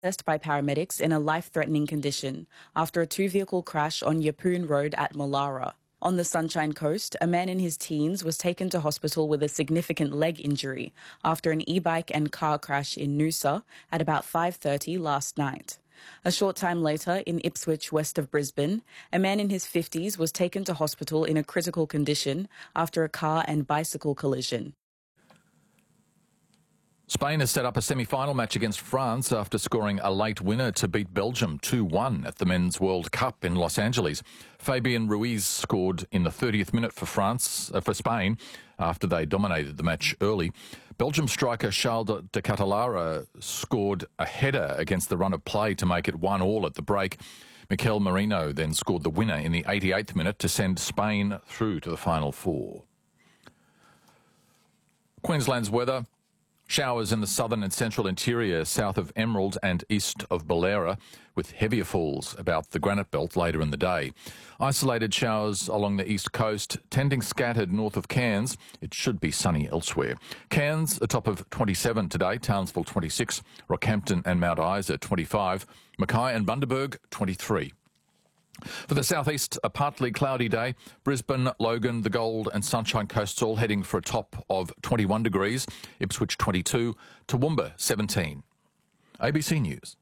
Assessed by paramedics in a life-threatening condition after a two-vehicle crash on Yeppoon Road at Mollara. On the Sunshine Coast, a man in his teens was taken to hospital with a significant leg injury after an e-bike and car crash in Noosa at about 5:30 last night. A short time later, in Ipswich, west of Brisbane, a man in his 50s was taken to hospital in a critical condition after a car and bicycle collision. Spain has set up a semi-final match against France after scoring a late winner to beat Belgium 2-1 at the Men's World Cup in Los Angeles. Fabian Ruiz scored in the 30th minute for Spain after they dominated the match early. Belgium striker Charles de Catalara scored a header against the run of play to make it 1-1 at the break. Mikel Merino then scored the winner in the 88th minute to send Spain through to the final four. Queensland's weather. Showers in the southern and central interior, south of Emerald and east of Ballera, with heavier falls about the granite belt later in the day. Isolated showers along the east coast, tending scattered north of Cairns. It should be sunny elsewhere. Cairns, a top of 27 today, Townsville 26, Rockhampton and Mount Isa 25, Mackay and Bundaberg 23. For the southeast, a partly cloudy day. Brisbane, Logan, the Gold and Sunshine Coasts all heading for a top of 21 degrees. Ipswich 22, Toowoomba 17. ABC News.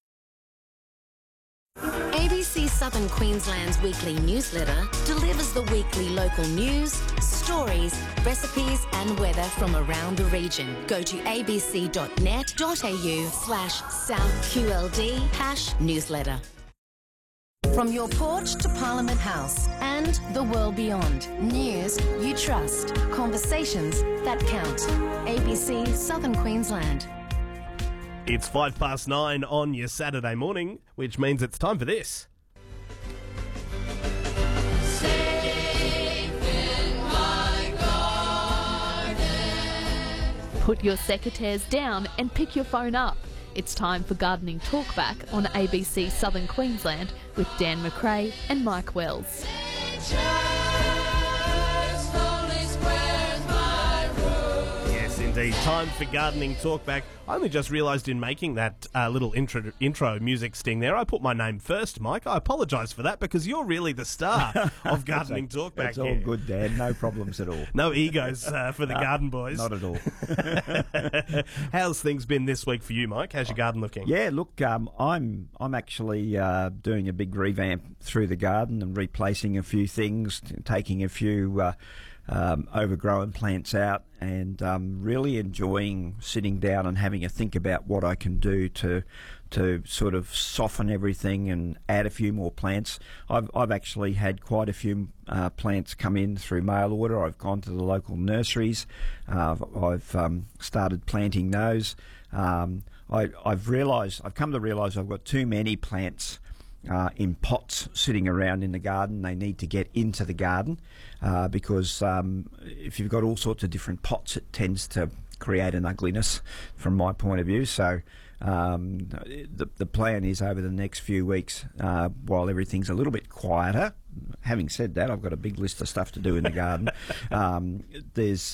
ABC Southern Queensland's weekly newsletter delivers the weekly local news, stories, recipes and weather from around the region. Go to abc.net.au/SouthQLD #newsletter. From your porch to Parliament House and the world beyond. News you trust. Conversations that count. ABC Southern Queensland. It's 9:05 on your Saturday morning, which means it's time for this. Safe in my garden. Put your secateurs down and pick your phone up. It's time for Gardening Talkback on ABC Southern Queensland with Dan McRae and Mike Wells. Yes, indeed. Time for Gardening Talkback. I only just realised in making that little intro music sting there, I put my name first, Mike. I apologise for that because you're really the star of Gardening Talkback. It's all good, Dan. No problems at all. No egos for the garden boys. Not at all. How's things been this week for you, Mike? How's your garden looking? Yeah, look, I'm actually doing a big revamp through the garden and replacing a few things, taking a few overgrown plants out, and really enjoying sitting down and having a think about what I can do to sort of soften everything and add a few more plants. I've actually had quite a few plants come in through mail order. I've gone to the local nurseries. I've started planting those. I've come to realise I've got too many plants in pots sitting around in the garden. They need to get into the garden because if you've got all sorts of different pots, it tends to create an ugliness from my point of view. So the plan is over the next few weeks, while everything's a little bit quieter. Having said that, I've got a big list of stuff to do in the garden. It's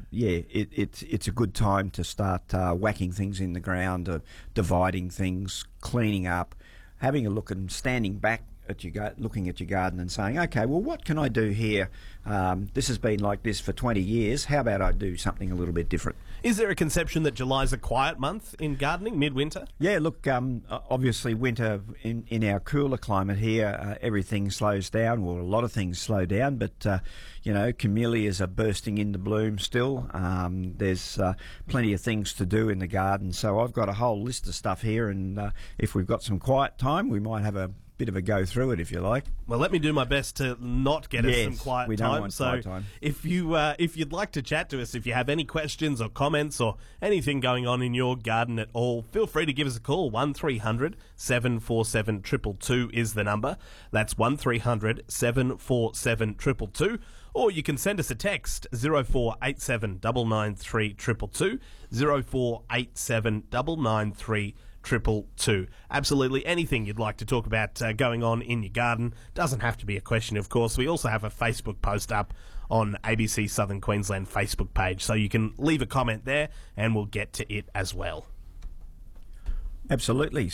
a good time to start whacking things in the ground, dividing things, cleaning up, having a look and standing back at looking at your garden and saying, okay, well, what can I do here? This has been like this for 20 years. How about I do something a little bit different? Is there a conception that July's a quiet month in gardening, midwinter? Yeah, look, obviously winter in our cooler climate here, everything slows down. Well, a lot of things slow down, but, camellias are bursting into bloom still. There's plenty of things to do in the garden. So I've got a whole list of stuff here, and if we've got some quiet time, we might have a bit of a go through it, if you like. Well, let me do my best to not get us some quiet we time. Don't want quiet time. If you'd like to chat to us, if you have any questions or comments or anything going on in your garden at all, feel free to give us a call. 1300 747 222 is the number. That's 1300 747 222. Or you can send us a text, 0487 993 222, 0487 993 222. Absolutely anything you'd like to talk about going on in your garden. Doesn't have to be a question, of course. We also have a Facebook post up on ABC Southern Queensland Facebook page, so you can leave a comment there and we'll get to it as well. Absolutely.